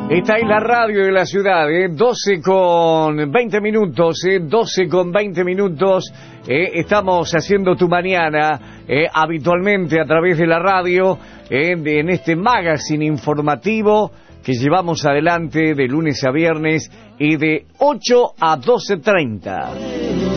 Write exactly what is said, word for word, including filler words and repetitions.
Esta es la radio de la ciudad, ¿eh? doce con veinte minutos, ¿eh? doce con veinte minutos. Eh, estamos haciendo tu mañana eh, habitualmente a través de la radio, eh, de, en este magazine informativo que llevamos adelante de lunes a viernes y de ocho a doce treinta.